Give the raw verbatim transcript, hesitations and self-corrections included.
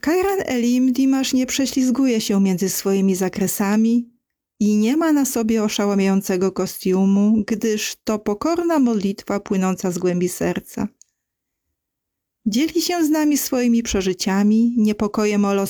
Kairan Elim Dimash nie prześlizguje się między swoimi zakresami i nie ma na sobie oszałamiającego kostiumu, gdyż to pokorna modlitwa płynąca z głębi serca. Dzieli się z nami swoimi przeżyciami, niepokojem o los